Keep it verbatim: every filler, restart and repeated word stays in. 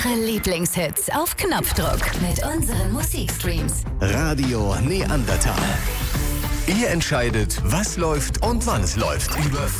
Ihre Lieblingshits auf Knopfdruck mit unseren Musikstreams. Radio Neandertal. Ihr entscheidet, was läuft und wann es läuft. Über